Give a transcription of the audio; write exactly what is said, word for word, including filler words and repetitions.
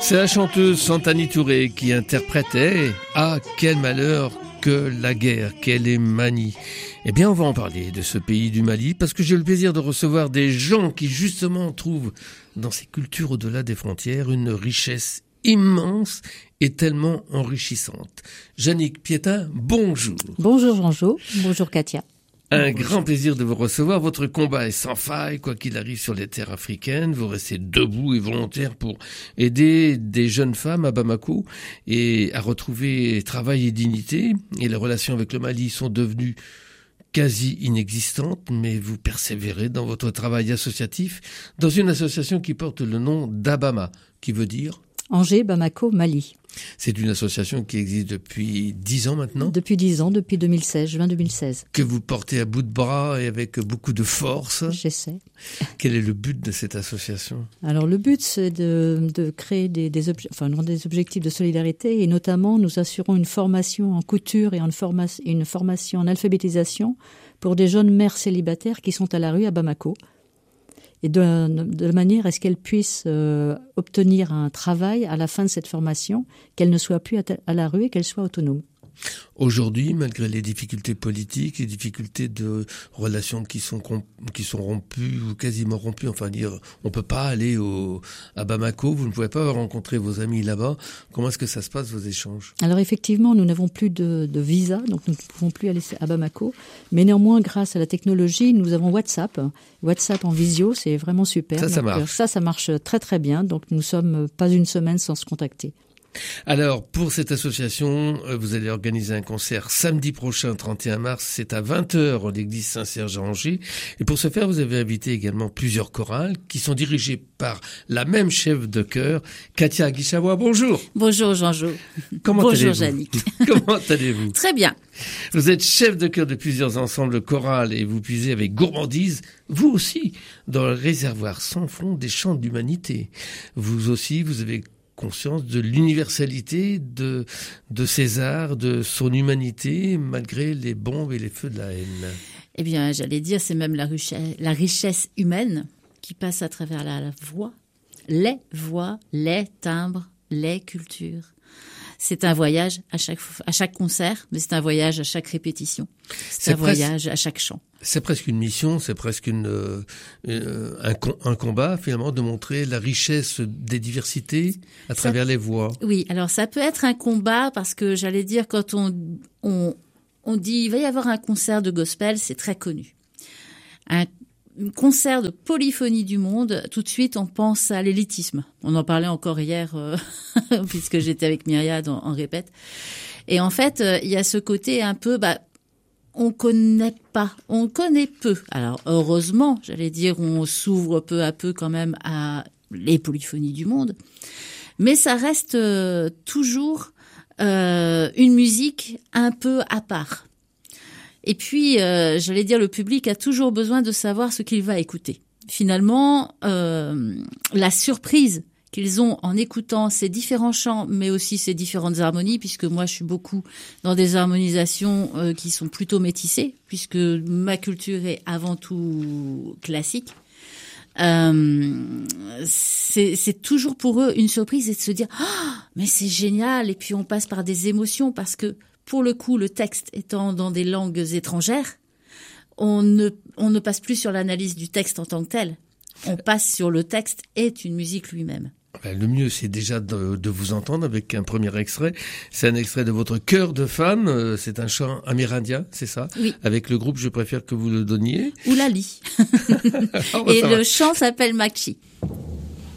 C'est la chanteuse Santani Touré qui interprétait « Ah, quel malheur que la guerre, quelle est manie ». Eh bien, on va en parler de ce pays du Mali parce que j'ai le plaisir de recevoir des gens qui justement trouvent dans ces cultures au-delà des frontières une richesse immense et tellement enrichissante. Jannick Pietin, bonjour. Bonjour Jean-Jo, bonjour Katia. Un grand plaisir de vous recevoir. Votre combat est sans faille, quoi qu'il arrive sur les terres africaines. Vous restez debout et volontaire pour aider des jeunes femmes à Bamako et à retrouver travail et dignité. Et les relations avec le Mali sont devenues quasi inexistantes, mais vous persévérez dans votre travail associatif dans une association qui porte le nom d'Abama, qui veut dire Angers, Bamako, Mali. C'est une association qui existe depuis dix ans maintenant. Depuis dix ans, depuis deux mille seize, juin deux mille seize. Que vous portez à bout de bras et avec beaucoup de force. J'essaie. Quel est le but de cette association ? Alors le but, c'est de, de créer des, des, obje- enfin, des objectifs de solidarité et notamment nous assurons une formation en couture et une, forma- une formation en alphabétisation pour des jeunes mères célibataires qui sont à la rue à Bamako. Et de, de manière à ce qu'elles puissent euh, obtenir un travail à la fin de cette formation, qu'elles ne soient plus à, ta- à la rue et qu'elles soient autonomes. Aujourd'hui, malgré les difficultés politiques, les difficultés de relations qui sont comp- qui sont rompues ou quasiment rompues, enfin dire, on peut pas aller au à Bamako, vous ne pouvez pas rencontrer vos amis là-bas. Comment est-ce que ça se passe, vos échanges ? Alors effectivement, nous n'avons plus de, de visa, donc nous ne pouvons plus aller à Bamako. Mais néanmoins, grâce à la technologie, nous avons WhatsApp. WhatsApp en visio, c'est vraiment super. Ça, ça donc, marche. Ça, ça marche très très bien. Donc nous sommes pas une semaine sans se contacter. Alors, pour cette association, vous allez organiser un concert samedi prochain, trente et un mars, c'est à vingt heures à l'église Saint-Serge à Angers. Et pour ce faire, vous avez invité également plusieurs chorales qui sont dirigées par la même chef de chœur, Katia Aguishawa. Bonjour. Bonjour Jean-Jo. Comment Bonjour allez-vous ? Jannick. Comment allez-vous ? Très bien. Vous êtes chef de chœur de plusieurs ensembles chorales et vous puisez avec gourmandise, vous aussi, dans le réservoir sans fond des chants d'humanité. Vous aussi, vous avez conscience de l'universalité de, de César, de son humanité, malgré les bombes et les feux de la haine. Eh bien, j'allais dire, c'est même la richesse, la richesse humaine qui passe à travers la, la voix, les voix, les timbres, les cultures. C'est un voyage à chaque, à chaque concert, mais c'est un voyage à chaque répétition. C'est, c'est un presque, voyage à chaque chant. C'est presque une mission, c'est presque une, euh, un, un combat finalement de montrer la richesse des diversités à ça, travers les voix. Oui, alors ça peut être un combat parce que j'allais dire quand on, on, on dit il va y avoir un concert de gospel, c'est très connu. Un concert de polyphonie du monde, tout de suite on pense à l'élitisme. On en parlait encore hier euh, puisque j'étais avec Myriad en, en répète. Et en fait, il euh, y a ce côté un peu, bah, on connaît pas, on connaît peu. Alors heureusement, j'allais dire, on s'ouvre peu à peu quand même à les polyphonies du monde, mais ça reste euh, toujours euh, une musique un peu à part. Et puis, euh, j'allais dire, le public a toujours besoin de savoir ce qu'il va écouter. Finalement, euh, la surprise qu'ils ont en écoutant ces différents chants, mais aussi ces différentes harmonies, puisque moi, je suis beaucoup dans des harmonisations euh, qui sont plutôt métissées, puisque ma culture est avant tout classique. Euh, c'est, c'est toujours pour eux une surprise et de se dire « Ah, mais c'est génial !» Et puis, on passe par des émotions parce que pour le coup, le texte étant dans des langues étrangères, on ne, on ne passe plus sur l'analyse du texte en tant que tel. On passe sur le texte et une musique lui-même. Le mieux, c'est déjà de, de vous entendre avec un premier extrait. C'est un extrait de votre Cœur de femme. C'est un chant amérindien, c'est ça ? Oui. Avec le groupe, je préfère que vous le donniez. Oulali. oh, bah, et le va. chant s'appelle Makchi.